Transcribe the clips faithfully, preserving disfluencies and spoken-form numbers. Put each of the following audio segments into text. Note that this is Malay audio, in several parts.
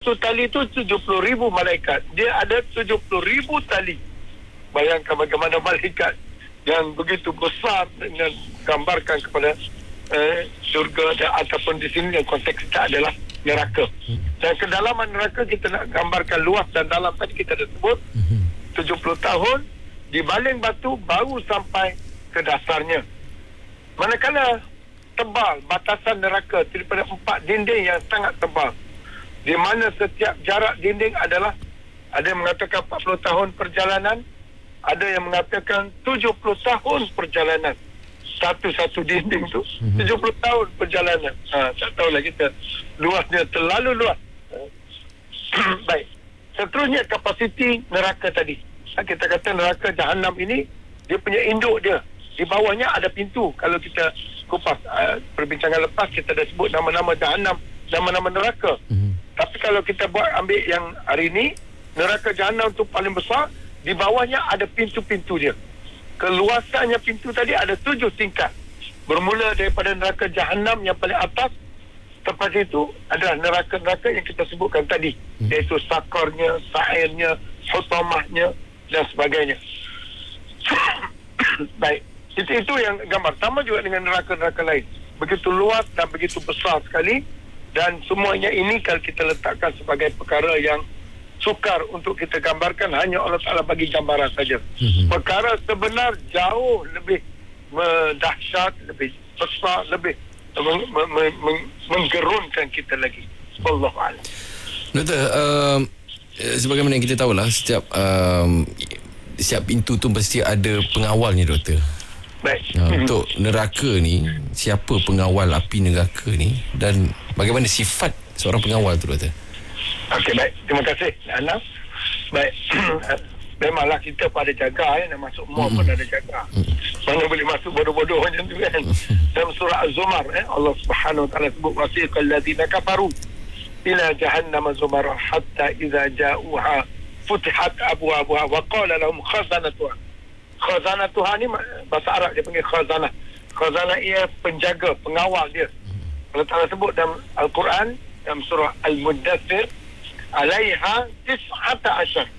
satu tali itu tujuh puluh ribu malaikat. Dia ada tujuh puluh ribu tali. Bayangkan bagaimana malaikat yang begitu besar dengan gambarkan kepada eh, surga dan, ataupun di sini yang konteks kita adalah neraka. Dan kedalaman neraka kita nak gambarkan luas dan dalam tadi kita dah sebut tujuh puluh tahun dibaling batu baru sampai ke dasarnya. Manakala tebal batasan neraka daripada empat dinding yang sangat tebal, di mana setiap jarak dinding adalah, ada yang mengatakan empat puluh tahun perjalanan, ada yang mengatakan tujuh puluh tahun perjalanan. Satu-satu dinding tu mm-hmm. tujuh puluh tahun perjalanan. Ha, tak tahulah kita, luasnya terlalu luas. Baik. Seterusnya kapasiti neraka tadi. Ha, kita kata neraka Jahannam ini, dia punya induk dia, di bawahnya ada pintu. Kalau kita kupas uh, perbincangan lepas, kita dah sebut nama-nama Jahannam, nama-nama neraka. Mm-hmm. Tapi kalau kita buat ambil yang hari ini, neraka Jahannam tu paling besar, di bawahnya ada pintu-pintu dia. Keluasannya pintu tadi ada tujuh tingkat. Bermula daripada neraka Jahannam yang paling atas. Lepas itu adalah neraka-neraka yang kita sebutkan tadi, hmm. iaitu sakarnya, sa'irnya, hutamahnya dan sebagainya. Baik, itu, itu yang gambar. Sama juga dengan neraka-neraka lain. Begitu luas dan begitu besar sekali. Dan semuanya ini kalau kita letakkan sebagai perkara yang sukar untuk kita gambarkan, hanya Allah Ta'ala bagi gambaran saja. Mm-hmm. Perkara sebenar jauh lebih dahsyat, lebih besar, lebih meng- meng- meng- menggerunkan kita lagi. Wallahualam. Doktor, uh, sebagaimana yang kita tahulah, setiap um, setiap pintu tu mesti ada pengawalnya, Doktor. Baik. Uh, untuk neraka ni, siapa pengawal api neraka ni, dan bagaimana sifat seorang pengawal tu, Doktor? Okey, baik. Terima kasih, Anas. Baik. Memanglah kita pada jaga, ya, nak masuk mall pun ada jaga. Mana boleh masuk bodoh-bodoh macam tu kan. Dalam surah Az-Zumar, eh, Allah Subhanahu wa taala sebut, wasiqal ladzina kafaru ila jahannam zumara hatta idza ja'uha futihat abwabuha wa qala lahum khazanatuha. Khazanatuha ni bahasa Arab dia panggil khazanah. Khazanah ia penjaga, pengawal dia. Allah Taala sebut dalam Al-Quran dalam surah Al-Muddathir, alaiha tis'ata asyar.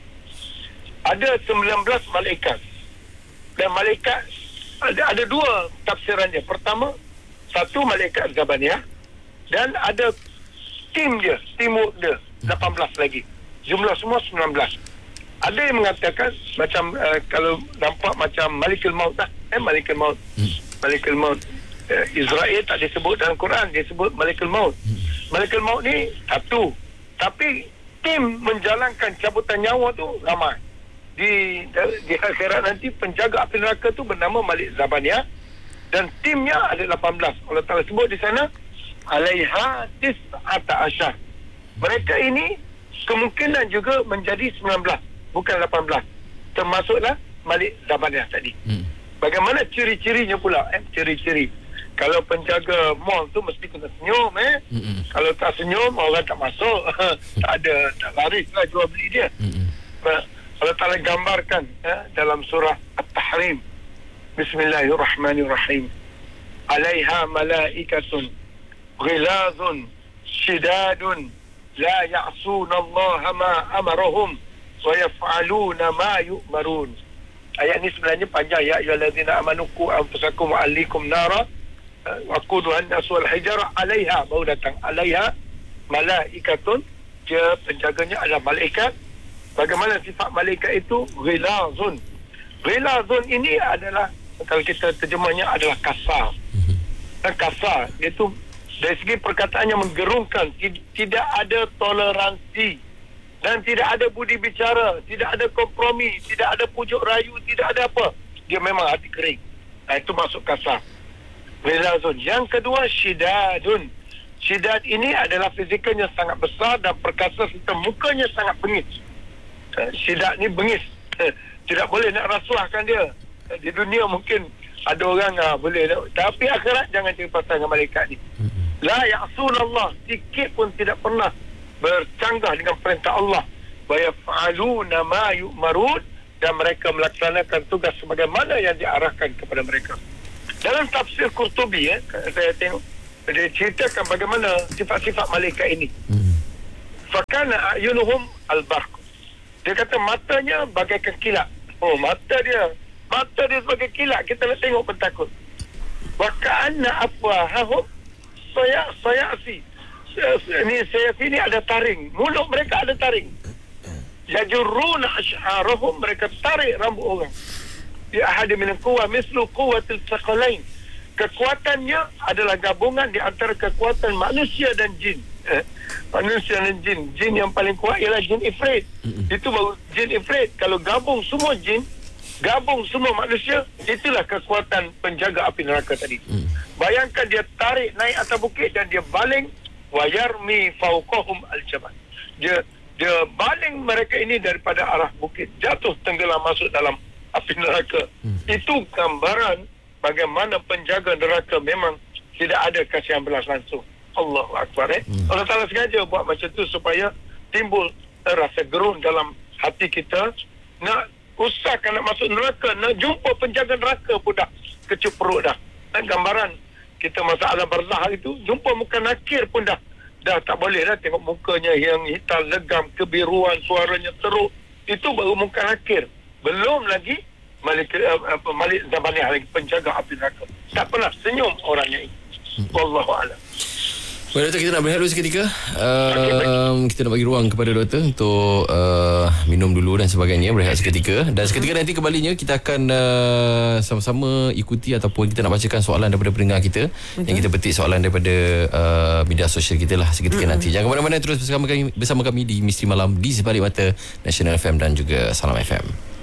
Ada sembilan belas malaikat. Dan malaikat ada, ada dua tafsirannya. Pertama, satu malaikat Zabaniyah, dan ada tim dia, timur dia lapan belas lagi. Jumlah semua sembilan belas. Ada yang mengatakan macam uh, kalau nampak macam Malikul Maut lah. Eh Malikul Maut. Hmm. Malikul Maut. Uh, Israel tak disebut dalam Quran, dia sebut Malikul Maut. Hmm. Malikul Maut ni satu, tapi tim menjalankan cabutan nyawa tu ramai. Di di akhirat nanti penjaga api neraka tu bernama Malik Zabaniyah, dan timnya ada lapan belas. Allah Taala sebut di sana alaiha tis'ata asyar. Mereka ini kemungkinan juga menjadi sembilan belas, bukan lapan belas. Termasuklah Malik Zabaniyah tadi. Hmm. Bagaimana ciri-cirinya pula? Eh, ciri-ciri. Kalau penjaga mall tu mesti kena senyum, eh. Mm-mm. Kalau tak senyum, orang tak masuk. tak ada, tak laris lah jual beli dia. Allah Ta'ala gambarkan eh, dalam surah At-Tahrim. Bismillahirrahmanirrahim. Alaiha malaikatun ghilazun shidadun la ya'suna Allah ma amarahum wa yaf'aluna ma yu'marun. Ayat ni sebenarnya panjang. Ya ayyuhallazina amanu qu anfusakum wa ahlikum nara waquduhan nas wal hijarah alaiha, baru datang alaiha malaikatun, dia penjaganya adalah malaikat. Bagaimana sifat malaikat itu? Ghilazun. Ghilazun ini adalah, kalau kita terjemahnya adalah kasar. Dan kasar iaitu dari segi perkataannya menggerungkan, tidak ada toleransi dan tidak ada budi bicara, tidak ada kompromi, tidak ada pujuk rayu, tidak ada apa. Dia memang hati kering. Nah, itu masuk kasar. Ghilazun. Yang kedua, syidadun. Syidad ini adalah fizikalnya sangat besar dan perkasa serta mukanya sangat bengis. Syidad ni bengis. Tidak boleh nak rasuahkan dia. Di dunia mungkin ada orang ah, boleh, tapi akhirat jangan cerita pasal dengan malaikat ni. La ya'sunallah, sikit pun tidak pernah bercanggah dengan perintah Allah. Wa yaf'aluna ma yu'marun, dan mereka melaksanakan tugas sebagaimana yang diarahkan kepada mereka. Dalam tafsir Qurtubi, eh, saya tengok, dia ceritakan bagaimana sifat-sifat malaikat ini. Hmm. fakana ayunuhum al-barq. Dia kata matanya bagaikan kilat. Oh, mata dia mata dia sebagai kilat, kita nak tengok pun takut. Wa ka'anna afwahahum saya saya si ni saya sini ada taring, mulut mereka ada taring. Yajurruna ash'arahum, mereka tarik rambut orang. Di ahad min al-quwa mislu quwwatil thaqalain. Kekuatannya adalah gabungan di antara kekuatan manusia dan jin. Eh, manusia dan jin. Jin yang paling kuat ialah jin ifrit. Mm-hmm. Itu baru jin ifrit. Kalau gabung semua jin, gabung semua manusia, itulah kekuatan penjaga api neraka tadi. Mm. Bayangkan dia tarik naik atas bukit dan dia baling wayarmi fawqahum al-jabal. Dia dia baling mereka ini daripada arah bukit, jatuh tenggelam masuk dalam api neraka. Mm. Itu gambaran bagaimana penjaga neraka memang tidak ada kasihan belas langsung. Allahu Akbar. Eh? Hmm. Allah Ta'ala sengaja buat macam tu supaya timbul uh, rasa gerun dalam hati kita. Nak usahakan nak masuk neraka, nak jumpa penjaga neraka pun dah kecup perut dah. Dan gambaran kita masa alam barzah itu, jumpa muka nakir pun dah dah tak boleh dah. Tengok mukanya yang hitam, legam, kebiruan, suaranya teruk. Itu baru muka nakir. Belum lagi Malik, uh, Malik Zabaniah lagi, penjaga api neraka. Tak pernah senyum orangnya ini. Wallahu a'lam. Baik, Doktor, kita nak berehat dulu seketika. Uh, kita nak bagi ruang kepada Doktor untuk uh, minum dulu dan sebagainya, berehat seketika. Dan seketika nanti kembalinya kita akan uh, sama-sama ikuti ataupun kita nak bacakan soalan daripada pendengar kita. Okay. Yang kita petik soalan daripada uh, media sosial kita lah seketika mm-hmm. nanti. Jangan ke mana-mana, terus bersama kami, bersama kami di Misteri Malam di Sebalik Mata Nasional F M dan juga Salam F M.